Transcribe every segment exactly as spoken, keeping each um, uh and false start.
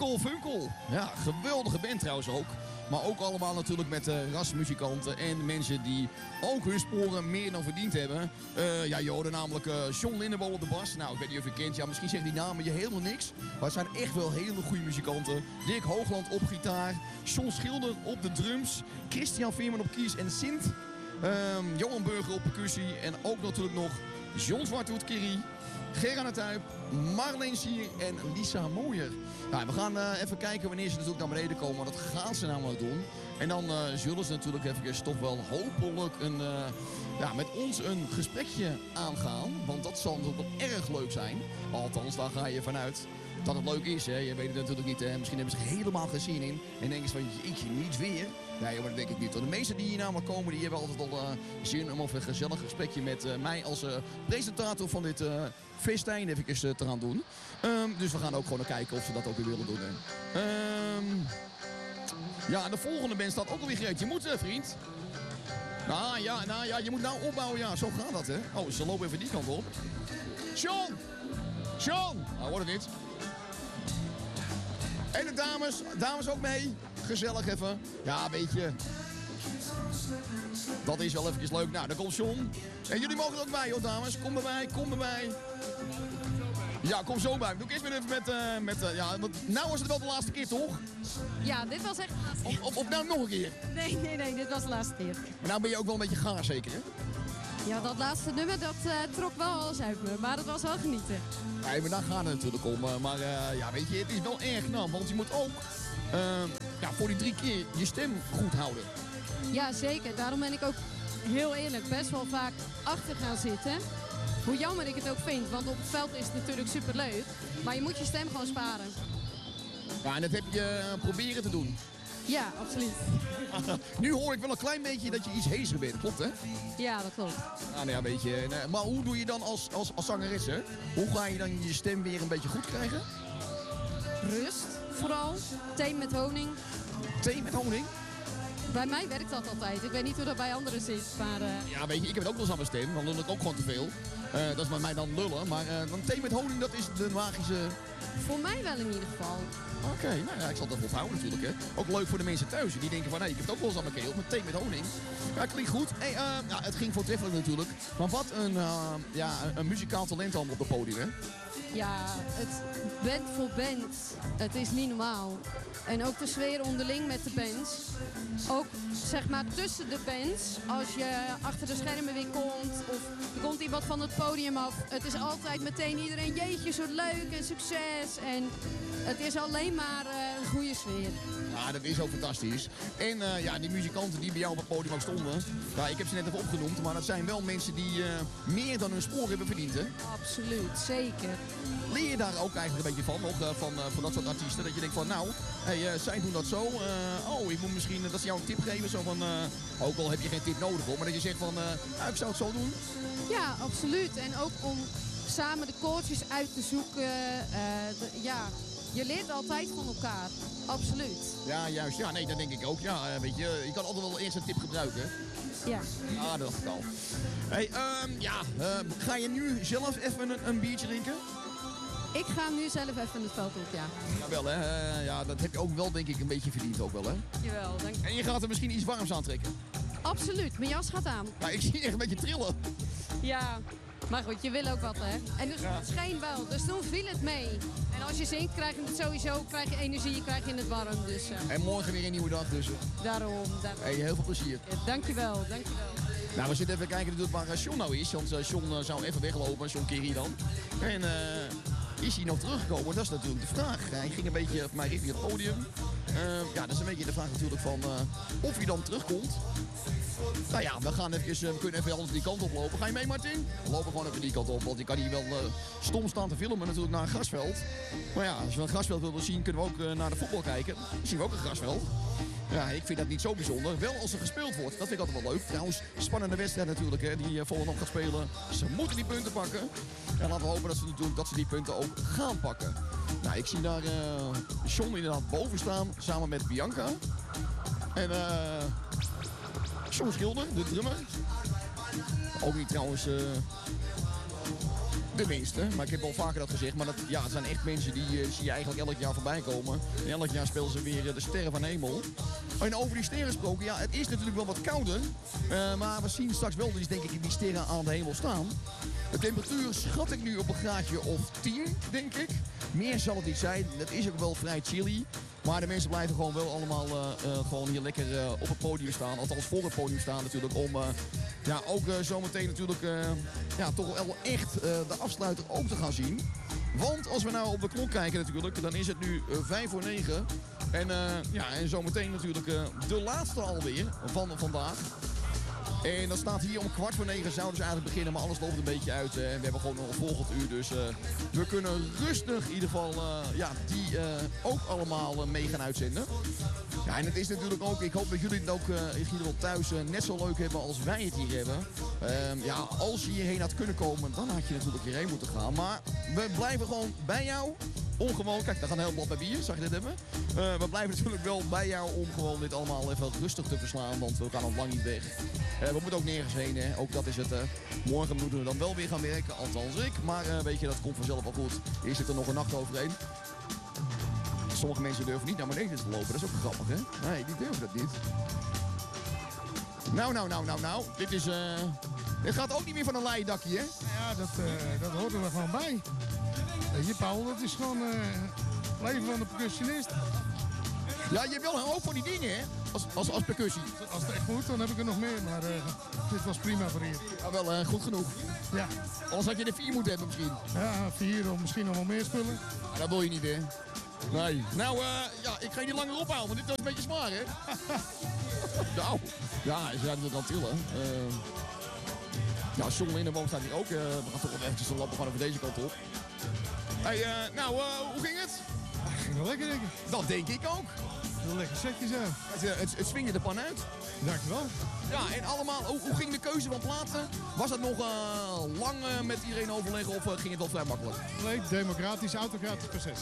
Funkel Funkel. Ja, geweldige band trouwens ook. Maar ook allemaal natuurlijk met uh, rasmuzikanten en mensen die ook hun sporen meer dan verdiend hebben. Uh, ja, je hoorde namelijk uh, John Lindebol op de bas. Nou, ik weet niet of je kent. Ja, misschien zeggen die namen je helemaal niks. Maar het zijn echt wel hele goede muzikanten. Dirk Hoogland op gitaar. John Schilder op de drums. Christian Veerman op keys en synth. Um, Johan Burger op percussie. En ook natuurlijk nog John Zwarthoed, Kerry. Gerard Natuurp, Marleen Sier en Lisa Mooijer. Nou, we gaan uh, even kijken wanneer ze natuurlijk naar beneden komen. Want dat gaan ze namelijk doen. En dan uh, zullen ze natuurlijk even toch wel hopelijk een, uh, ja, met ons een gesprekje aangaan. Want dat zal natuurlijk wel erg leuk zijn. Althans, daar ga je vanuit dat het leuk is. Hè. Je weet het natuurlijk niet. Hè. Misschien hebben ze er helemaal geen zin in. En denken ze van, jeetje, niet weer. Nee, maar dat denk ik niet. Want de meesten die hier namelijk komen, die hebben altijd al uh, zin om een gezellig gesprekje met uh, mij als uh, presentator van dit uh, festijn even uh, te gaan doen. Um, dus we gaan ook gewoon naar kijken of ze dat ook weer willen doen. Um, ja, de volgende band staat ook alweer gereed. Je moet, uh, vriend. Nou ja, nou ja, je moet nou opbouwen. Ja, zo gaat dat, hè. Oh, ze lopen even die kant op. John! John! Nou, wordt het niet. En de dames, dames ook mee. Gezellig even. Ja, weet je. Dat is wel even leuk. Nou, daar komt John. En jullie mogen er ook bij, hoor, dames. Kom erbij, kom erbij. Ja, kom zo bij. Doe ik eerst weer even met... Uh, met uh, ja, want nou was het wel de laatste keer, toch? Ja, dit was echt de laatste keer. Of, of, of nou nog een keer? Nee, nee, nee, dit was de laatste keer. Maar nou ben je ook wel een beetje gaar, zeker, hè? Ja, dat laatste nummer, dat uh, trok wel alles uit me. Maar dat was wel genieten. Nee, maar daar gaat het natuurlijk om. Uh, maar uh, ja, weet je, het is wel erg knap. Want je moet ook uh, ja, voor die drie keer je stem goed houden. Ja, zeker. Daarom ben ik ook heel eerlijk best wel vaak achter gaan zitten. Hoe jammer ik het ook vind. Want op het veld is het natuurlijk superleuk. Maar je moet je stem gewoon sparen. Ja, en dat heb je proberen te doen. Ja, absoluut. Nu hoor ik wel een klein beetje dat je iets hezer bent, klopt hè? Ja, dat klopt. Ah, nou ja, weet je. Maar hoe doe je dan als, als, als zangeres, hè? Hoe ga je dan je stem weer een beetje goed krijgen? Rust, vooral. Thee met honing. Thee met honing? Bij mij werkt dat altijd. Ik weet niet hoe dat bij anderen zit, maar... Uh... Ja, weet je, ik heb het ook wel eens aan mijn stem. Dan lul ik ook gewoon te veel. Uh, dat is bij mij dan lullen. Maar uh, dan thee met honing, dat is de magische... Voor mij wel in ieder geval. Oké, okay, nou ja, ik zal het even houden natuurlijk. Hè. Ook leuk voor de mensen thuis. Die denken van, nee, ik heb het ook wel eens aan mijn keel. Met thee met honing. Ja, klinkt goed. Hey, uh, ja, het ging voortreffelijk natuurlijk. Maar wat een, uh, ja, een muzikaal talent allemaal op het podium, hè? Ja, het band voor band. Het is niet normaal. En ook de sfeer onderling met de bands. Ook zeg maar tussen de bands. Als je achter de schermen weer komt. Of er komt iemand van het podium af. Het is altijd meteen iedereen. Jeetje, zo leuk en succes. En het is alleen maar uh, een goede sfeer. Ja, dat is ook fantastisch. En uh, ja, die muzikanten die bij jou op het podium ook stonden. Ja, ik heb ze net even opgenoemd. Maar dat zijn wel mensen die uh, meer dan hun spoor hebben verdiend, hè? Absoluut, zeker. Leer je daar ook eigenlijk een beetje van, ook, uh, van, uh, van dat soort artiesten? Dat je denkt van, nou, hey, uh, zij doen dat zo. Uh, oh, ik moet misschien uh, dat ze jou een tip geven. Zo van, uh, ook al heb je geen tip nodig hoor. Maar dat je zegt van, uh, nou, ik zou het zo doen. Ja, absoluut. En ook om samen de koortjes uit te zoeken. Uh, de, ja, je leert altijd van elkaar. Absoluut. Ja, juist. Ja, nee, dat denk ik ook. Ja, uh, weet je, je kan altijd wel eerst een tip gebruiken. Ja. Ah, dat dacht ik al. Hey, um, ja, uh, ga je nu zelf even een, een biertje drinken? Ik ga nu zelf even het veld op, ja. Jawel, hè. Uh, ja, dat heb je ook wel, denk ik, een beetje verdiend ook wel, hè. Jawel, dank je. En je gaat er misschien iets warms aantrekken. Absoluut, mijn jas gaat aan. Nou, ik zie je echt een beetje trillen. Ja, maar goed, je wil ook wat, hè. En dus ja. Het scheen wel, dus toen viel het mee. En als je zingt, krijg je het sowieso, krijg je energie, krijg je het warm, dus... Uh... En morgen weer een nieuwe dag, dus... Daarom, daarom. Hey, heel veel plezier. Ja, dankjewel, dankjewel. Nou, we zitten even kijken natuurlijk waar John nou is, want uh, John uh, zou even weglopen, John Kerry dan. En... Uh, is hij nog teruggekomen? Dat is natuurlijk de vraag. Hij ging een beetje voor mij richting het podium. Uh, ja, dat is een beetje de vraag natuurlijk van uh, of hij dan terugkomt. Nou ja, we gaan even, we kunnen even anders die kant op lopen. Ga je mee, Martin? We lopen gewoon even die kant op, want je kan hier wel uh, stom staan te filmen natuurlijk naar een grasveld. Maar ja, als we een grasveld willen zien, kunnen we ook uh, naar de voetbal kijken. Dan zien we ook een grasveld. Ja, ik vind dat niet zo bijzonder. Wel als er gespeeld wordt. Dat vind ik altijd wel leuk. Trouwens, spannende wedstrijd natuurlijk, hè, die uh, volgende op gaat spelen. Ze moeten die punten pakken. En laten we hopen dat ze, natuurlijk, dat ze die punten ook gaan pakken. Nou, ik zie daar uh, John inderdaad boven staan, samen met Bianca. En uh, John Schilder, de drummer. Ook niet trouwens... Uh, De minste, maar ik heb wel vaker dat gezegd. Maar dat, ja, het zijn echt mensen die uh, zie je eigenlijk elk jaar voorbij komen. En elk jaar spelen ze weer uh, de sterren van hemel. En over die sterren gesproken, ja, het is natuurlijk wel wat kouder. Uh, maar we zien straks wel dus denk ik die sterren aan de hemel staan. De temperatuur schat ik nu op een graadje of tien, denk ik. Meer zal het niet zijn. Het is ook wel vrij chilly. Maar de mensen blijven gewoon wel allemaal uh, uh, gewoon hier lekker uh, op het podium staan. Althans voor het podium staan natuurlijk. Om uh, ja, ook uh, zometeen natuurlijk uh, ja, toch wel echt uh, de afsluiter ook te gaan zien. Want als we nou op de klok kijken natuurlijk, dan is het nu uh, vijf voor negen. En, uh, ja, en zometeen natuurlijk uh, de laatste alweer van vandaag. En dat staat hier om kwart voor negen zouden ze eigenlijk beginnen, maar alles loopt een beetje uit. Uh, en we hebben gewoon nog een volgend uur, dus uh, we kunnen rustig in ieder geval uh, ja, die uh, ook allemaal uh, mee gaan uitzenden. Ja, en het is natuurlijk ook, ik hoop dat jullie het ook uh, in ieder geval thuis uh, net zo leuk hebben als wij het hier hebben. Uh, ja, als je hierheen had kunnen komen, dan had je natuurlijk hierheen moeten gaan. Maar we blijven gewoon bij jou. Ongewoon, kijk, daar gaat een heel blad bij bier, zag je dit hebben? Uh, we blijven natuurlijk wel bij jou om gewoon dit allemaal even rustig te verslaan, want we gaan nog lang niet weg. Uh, we moeten ook nergens heen, hè. Ook dat is het. Uh, morgen moeten we dan wel weer gaan werken, althans ik. Maar uh, weet je, dat komt vanzelf wel goed. Hier zit er nog een nacht overheen. Sommige mensen durven niet naar beneden te lopen, dat is ook grappig, hè? Nee, die durven dat niet. Nou, nou, nou, nou, nou. Dit is, uh... dit gaat ook niet meer van een leien dakje, hè? Ja, dat, uh, dat hoort er gewoon bij. Weet je, Paul, dat is gewoon uh, leven van de percussionist. Ja, je hebt wel een hoop van die dingen, hè? Als, als, als percussie. Als het echt moet, dan heb ik er nog meer, maar uh, dit was prima voor hier. Ja, wel uh, goed genoeg. Ja. Anders had je er vier moeten hebben misschien. Ja, vier of misschien nog wel meer spullen. Ja, dat wil je niet, hè? Nee. Nou, uh, ja, ik ga je niet langer ophouden, want dit was een beetje zwaar, hè? Nou, ja, ze zijn natuurlijk aan het tillen. Uh, ja, John Lindenboom staat hier ook. Uh, we gaan toch wel eventjes de lappen gaan over deze kant op. Hey, uh, nou, uh, hoe ging het? Ja, ging wel lekker, denk ik. Dat denk ik ook. Een lekker setje zo. Het, uh, het, het swingde de pan uit. Dankjewel. Ja, en allemaal, hoe, hoe ging de keuze van plaatsen? Was dat nog uh, lang uh, met iedereen overleggen of uh, ging het wel vrij makkelijk? Nee, democratisch, autocratisch proces.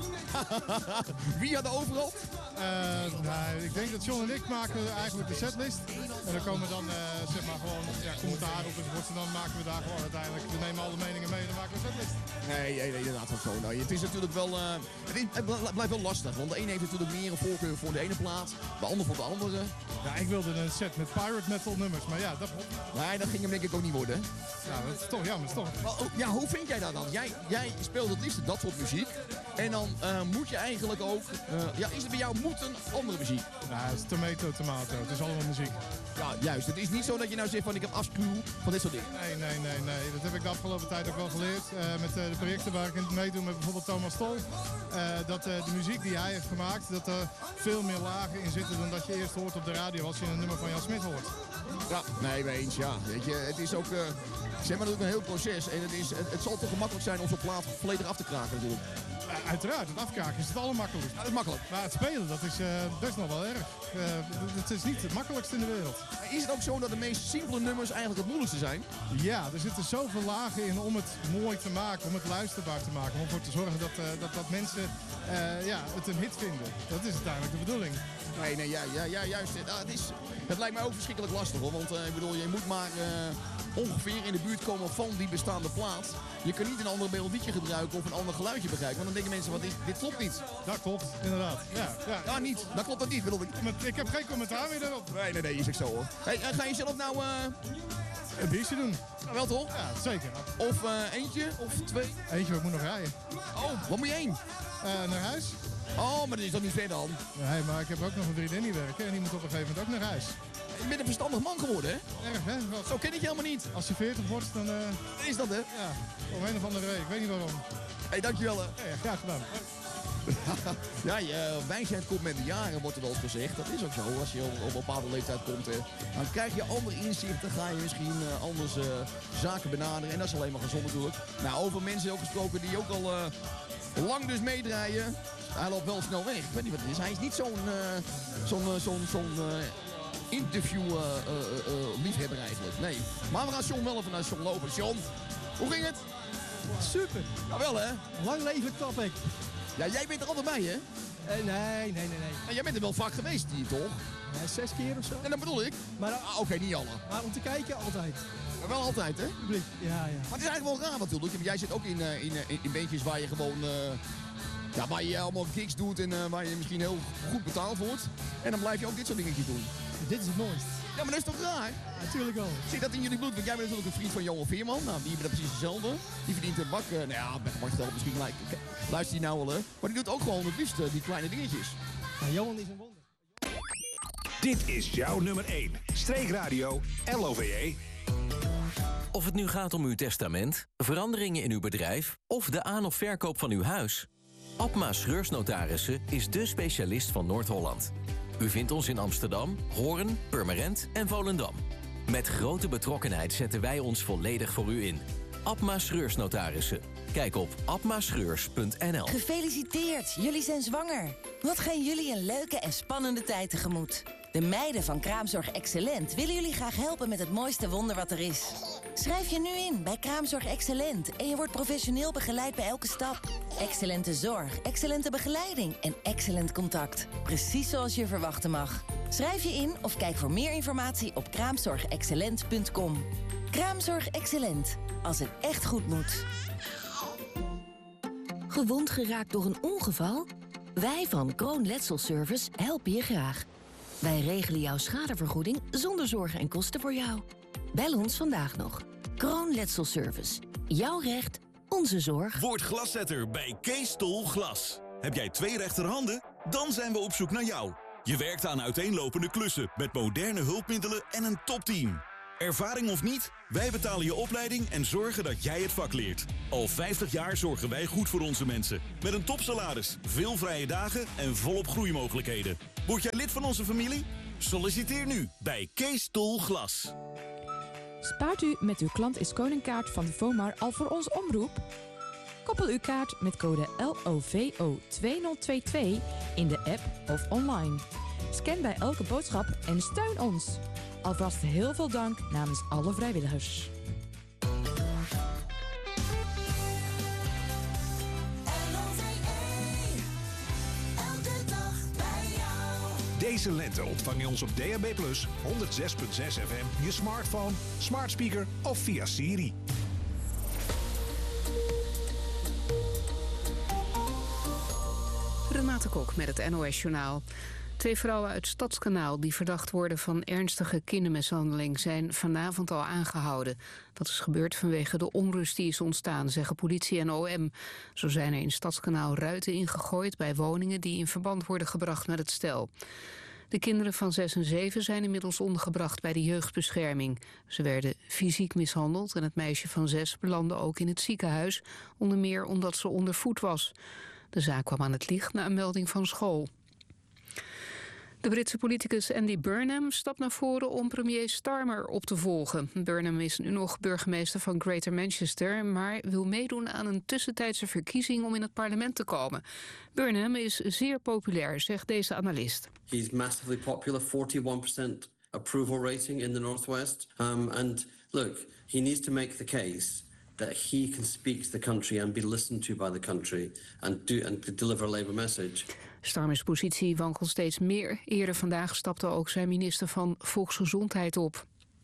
Wie had de overal? Uh, nou, ik denk dat John en ik maken eigenlijk de setlist. En dan komen dan uh, zeg maar gewoon ja, commentaar op enzovoort. En dan maken we daar gewoon uiteindelijk, we nemen alle meningen mee en dan maken we een setlist. Nee, nee, nee, inderdaad wel zo. Nou, het is natuurlijk wel, uh, het, is, het blijft wel lastig. Want de een heeft natuurlijk meer een voorkeur voor de ene plaat, de ander voor de andere. Ja, ik wilde een set met pirate metal nummers, maar ja, dat... Nee, dat ging hem denk ik ook niet worden. Ja, dat is toch jammer, is toch... Ja, hoe vind jij dat dan? Jij, jij speelt het liefst dat soort muziek. En dan uh, moet je eigenlijk ook... Uh, ja, is het bij jou moeten andere muziek? Nou, het is tomato, tomato. Het is allemaal muziek. Ja, juist. Het is niet zo dat je nou zegt van ik heb afschuw van dit soort dingen. Nee, nee, nee, nee. Dat heb ik de afgelopen tijd ook wel geleerd. Uh, met uh, de projecten waar ik in meedoe met bijvoorbeeld Thomas Stol. Uh, dat uh, de muziek die hij heeft gemaakt, dat er veel meer lagen in zitten dan dat je eerst hoort op de radio als je een nummer van Jan Smit hoort. Ja, nee, mee eens, ja. Weet je, het is ook... Uh, zeg maar, dat is een heel proces. En het, is, het, het zal toch gemakkelijk zijn om zo'n plaat volledig af te kraken natuurlijk. Uh, uiteraard, het afkraken is het allermakkelijkst. Ja, dat is makkelijk. Maar het spelen, dat is uh, best nog wel erg. Uh, het is niet het makkelijkste in de wereld. Is het ook zo dat de meest simpele nummers eigenlijk het moeilijkste zijn? Ja, er zitten zoveel lagen in om het mooi te maken, om het luisterbaar te maken. Om ervoor te zorgen dat, uh, dat, dat mensen uh, ja, het een hit vinden. Dat is uiteindelijk de bedoeling. Nee, nee, ja, ja, ja juist. Ja, het, is, het lijkt mij ook verschrikkelijk lastig hoor. Want uh, ik bedoel, je moet maar uh, ongeveer in de buurt komen van die bestaande plaat. Je kan niet een ander melodietje gebruiken of een ander geluidje begrijpen. Want dan denken mensen, wat dit, dit klopt niet. Dat klopt, inderdaad. Ja, ja. ja niet. Dat klopt dat niet, bedoel ik. Ik heb geen commentaar meer daarop. Nee, nee, nee, is ook zo hoor. Hey, ga je zelf nou... Uh... een biertje doen? Nou, wel toch? Ja, zeker. Of uh, eentje, of twee? Eentje, ik moet nog rijden. Oh, wat moet je heen? Uh, naar huis. Oh, maar dat is toch niet ver dan? Nee, maar ik heb ook nog een vriendin die werken en die moet op een gegeven moment ook naar huis. Je bent een verstandig man geworden, hè? Erg, hè? Wat? Zo ken ik je helemaal niet. Als je veertig wordt, dan... Uh... Is dat, hè? Ja, om een of andere reden. Ik weet niet waarom. Hé, hey, dankjewel, hè. Ja, graag gedaan. Ja, je wijsheid komt met de jaren, wordt er wel eens gezegd. Dat is ook zo. Als je op, op een bepaalde leeftijd komt, hè, dan krijg je andere inzichten. Dan ga je misschien uh, anders uh, zaken benaderen. En dat is alleen maar gezond natuurlijk. Nou, over mensen ook gesproken die ook al uh, lang dus meedraaien. Hij loopt wel snel weg. Ik weet niet wat het is. Hij is niet zo'n uh, zo'n uh, zo'n zo'n uh, interview uh, uh, uh, liefhebber eigenlijk. Nee. Maar we gaan John wel even naar John lopen. John, hoe ging het? Super. Nou wel, hè? Lang leven Topic. Ja, jij bent er altijd bij, hè? Uh, nee, nee, nee, nee. En jij bent er wel vaak geweest hier, toch? Ja, zes keer of zo. En dat bedoel ik. Maar, ah, oké, okay, niet alle. Maar om te kijken, altijd. Maar wel altijd, hè? Publiek. Ja, ja. Maar het is eigenlijk wel raar natuurlijk. Jij zit ook in, uh, in, uh, in beentjes waar je gewoon... Uh, ja, waar je allemaal gigs doet en uh, waar je misschien heel goed betaald wordt. En dan blijf je ook dit soort dingetjes doen. Dit is het mooist. Ja, maar dat is toch raar? Ja, natuurlijk wel. Zit dat in jullie bloed? Want jij bent natuurlijk een vriend van Johan Veerman. Nou, die hebben precies hetzelfde. Die verdient een bak. Uh, nou ja, met een bak geld misschien gelijk. Luister die nou al, hè? Maar die doet ook gewoon het liefst uh, die kleine dingetjes. Ja, Johan is een wonder. Dit is jouw nummer één. Streekradio L O V E. Of het nu gaat om uw testament, veranderingen in uw bedrijf of de aan- of verkoop van uw huis. Abma Schreursnotarissen is dé specialist van Noord-Holland. U vindt ons in Amsterdam, Hoorn, Purmerend en Volendam. Met grote betrokkenheid zetten wij ons volledig voor u in. Abma Schreursnotarissen. Kijk op abmaschreurs punt n l. Gefeliciteerd, jullie zijn zwanger. Wat gaan jullie een leuke en spannende tijd tegemoet. De meiden van Kraamzorg Excellent willen jullie graag helpen met het mooiste wonder wat er is. Schrijf je nu in bij Kraamzorg Excellent en je wordt professioneel begeleid bij elke stap. Excellente zorg, excellente begeleiding en excellent contact. Precies zoals je verwachten mag. Schrijf je in of kijk voor meer informatie op kraamzorg excellent punt com. Kraamzorg Excellent, als het echt goed moet. Gewond geraakt door een ongeval? Wij van Kroon Letselservice helpen je graag. Wij regelen jouw schadevergoeding zonder zorgen en kosten voor jou. Bel ons vandaag nog. Kroon Letselservice. Jouw recht, onze zorg. Word glaszetter bij Kees Tol Glas. Heb jij twee rechterhanden? Dan zijn we op zoek naar jou. Je werkt aan uiteenlopende klussen met moderne hulpmiddelen en een topteam. Ervaring of niet, wij betalen je opleiding en zorgen dat jij het vak leert. Al vijftig jaar zorgen wij goed voor onze mensen. Met een topsalaris, veel vrije dagen en volop groeimogelijkheden. Word jij lid van onze familie? Solliciteer nu bij Kees Tol Glas. Spaart u met uw klant is koningkaart van de Vomar al voor ons omroep? Koppel uw kaart met code L O V O twee nul twee twee in de app of online. Scan bij elke boodschap en steun ons. Alvast heel veel dank namens alle vrijwilligers. Deze lente ontvang je ons op D A B plus, honderd zes komma zes F M, je smartphone, smart speaker of via Siri. Renate Kok met het N O S-journaal. Twee vrouwen uit Stadskanaal die verdacht worden van ernstige kindermishandeling zijn vanavond al aangehouden. Dat is gebeurd vanwege de onrust die is ontstaan, zeggen politie en O M. Zo zijn er in Stadskanaal ruiten ingegooid bij woningen die in verband worden gebracht met het stel. De kinderen van zes en zeven zijn inmiddels ondergebracht bij de jeugdbescherming. Ze werden fysiek mishandeld en het meisje van zes belandde ook in het ziekenhuis, onder meer omdat ze onder voet was. De zaak kwam aan het licht na een melding van school. De Britse politicus Andy Burnham stapt naar voren om premier Starmer op te volgen. Burnham is nu nog burgemeester van Greater Manchester, maar wil meedoen aan een tussentijdse verkiezing om in het parlement te komen. Burnham is zeer populair, zegt deze analist. He's massively popular, forty-one percent approval rating in the Northwest. Um, and look, he needs to make the case that he can speak to the country and be listened to by the country and do and deliver a Labour message. Starmers positie wankelt steeds meer. Eerder vandaag stapte ook zijn minister van Volksgezondheid op.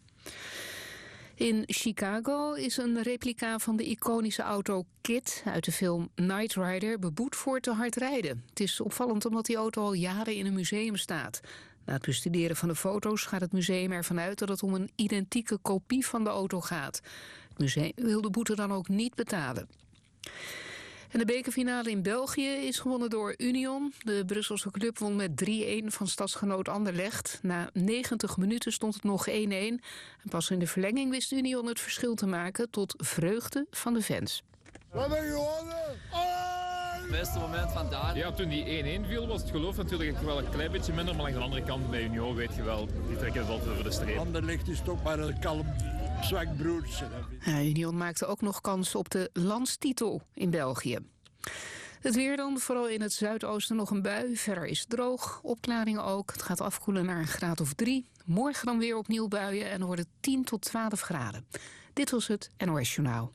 In Chicago is een replica van de iconische auto Kit uit de film Knight Rider beboet voor te hard rijden. Het is opvallend omdat die auto al jaren in een museum staat. Na het bestuderen van de foto's gaat het museum ervan uit dat het om een identieke kopie van de auto gaat. Het museum wil de boete dan ook niet betalen. En de bekerfinale in België is gewonnen door Union. De Brusselse club won met drie-een van stadsgenoot Anderlecht. Na negentig minuten stond het nog één-één. En pas in de verlenging wist Union het verschil te maken tot vreugde van de fans. We hebben gewonnen! Het beste moment vandaag. Ja, toen die één-één viel was het geloof natuurlijk wel een klein beetje minder. Maar aan de andere kant bij Union weet je wel, die trekken het altijd over de streep. Anderlecht is toch maar een kalm, zwak broertje. Ja, Union maakte ook nog kans op de landstitel in België. Het weer dan, vooral in het zuidoosten nog een bui. Verder is het droog, opklaringen ook. Het gaat afkoelen naar een graad of drie. Morgen dan weer opnieuw buien en dan wordt het tien tot twaalf graden. Dit was het N O S-journaal.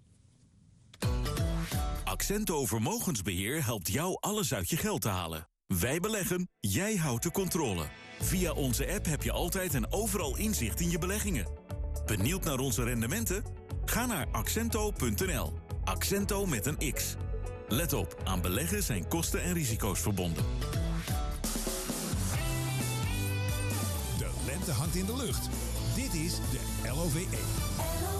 Accento Vermogensbeheer helpt jou alles uit je geld te halen. Wij beleggen, jij houdt de controle. Via onze app heb je altijd en overal inzicht in je beleggingen. Benieuwd naar onze rendementen? Ga naar accento punt n l. Accento met een X. Let op, aan beleggen zijn kosten en risico's verbonden. De lente hangt in de lucht. Dit is de L O V E.